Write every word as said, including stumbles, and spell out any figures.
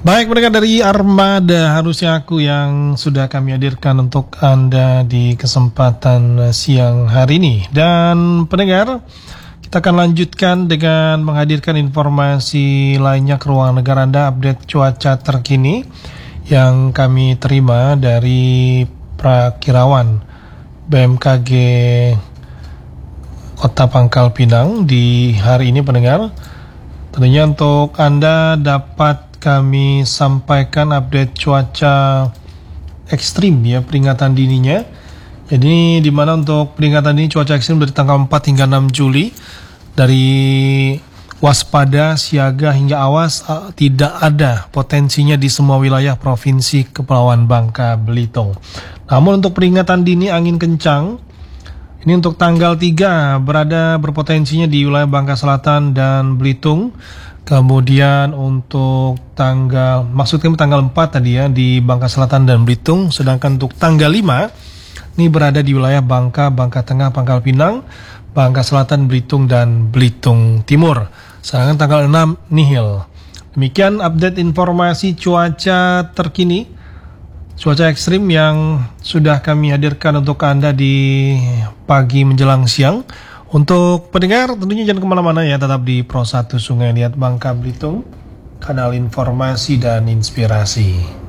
Baik, pendengar dari Armada, harusnya aku yang sudah kami hadirkan untuk Anda di kesempatan siang hari ini. Dan pendengar, kita akan lanjutkan dengan menghadirkan informasi lainnya ke ruang negara Anda, update cuaca terkini yang kami terima dari Prakirawan B M K G Kota Pangkal Pinang di hari ini, pendengar. Tentunya untuk Anda dapat kami sampaikan update cuaca ekstrim ya, peringatan dininya. Jadi di mana untuk peringatan dini cuaca ekstrim dari tanggal empat hingga enam Juli, dari waspada, siaga hingga awas, tidak ada potensinya di semua wilayah Provinsi Kepulauan Bangka Belitung. Namun untuk peringatan dini angin kencang, ini untuk tanggal tiga berada berpotensinya di wilayah Bangka Selatan dan Belitung. Kemudian untuk tanggal, maksudnya tanggal empat tadi ya, di Bangka Selatan dan Belitung. Sedangkan untuk tanggal lima, ini berada di wilayah Bangka, Bangka Tengah, Pangkal Pinang, Bangka Selatan, Belitung, dan Belitung Timur. Sedangkan tanggal enam, nihil. Demikian update informasi cuaca terkini, cuaca ekstrim yang sudah kami hadirkan untuk Anda di pagi menjelang siang. Untuk pendengar, tentunya jangan kemana-mana ya, tetap di Pro satu Sungai Liat Bangka Belitung, kanal informasi dan inspirasi.